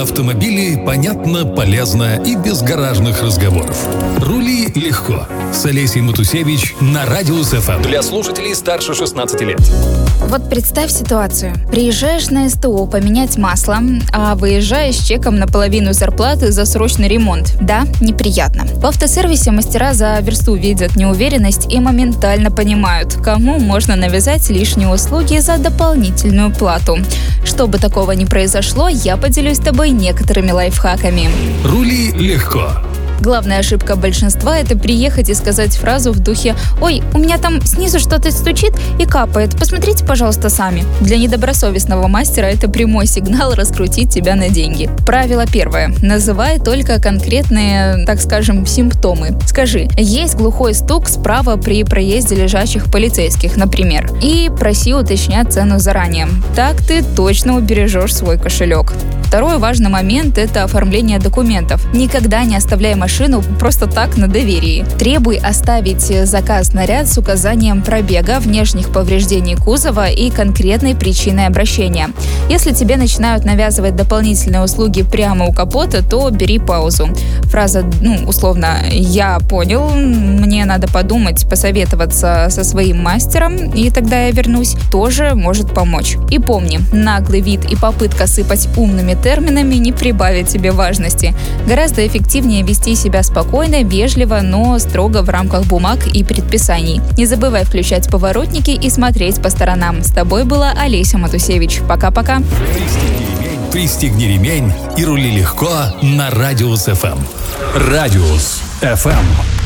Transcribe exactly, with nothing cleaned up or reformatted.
Про автомобили понятно, полезно и без гаражных разговоров. Рули легко. С Олесей Матусевич на Радиус эф эм. Для слушателей старше шестнадцати лет. Вот представь ситуацию. Приезжаешь на эс тэ о поменять масло, а выезжаешь с чеком на половину зарплаты за срочный ремонт. Да, неприятно. В автосервисе мастера за версту видят неуверенность и моментально понимают, кому можно навязать лишние услуги за дополнительную плату. Чтобы такого не произошло, я поделюсь с тобой некоторыми лайфхаками. Рули легко. Главная ошибка большинства – это приехать и сказать фразу в духе «Ой, у меня там снизу что-то стучит и капает, посмотрите, пожалуйста, сами». Для недобросовестного мастера это прямой сигнал раскрутить тебя на деньги. Правило первое. Называй только конкретные, так скажем, симптомы. Скажи «Есть глухой стук справа при проезде лежачих полицейских», например, и проси уточнять цену заранее. Так ты точно убережешь свой кошелек. Второй важный момент – это оформление документов. Никогда не оставляй машину просто так на доверии. Требуй оставить заказ на ряд с указанием пробега, внешних повреждений кузова и конкретной причиной обращения. Если тебе начинают навязывать дополнительные услуги прямо у капота, то бери паузу. Фраза, ну, условно, «Я понял, мне надо подумать, посоветоваться со своим мастером, и тогда я вернусь», тоже может помочь. И помни, наглый вид и попытка сыпать умными терминами не прибавят тебе важности. Гораздо эффективнее вести себя спокойно, вежливо, но строго в рамках бумаг и предписаний. Не забывай включать поворотники и смотреть по сторонам. С тобой была Олеся Матусевич. Пока-пока. Пристегни ремень, пристегни ремень и рули легко на Радиус эф эм. Радиус эф эм.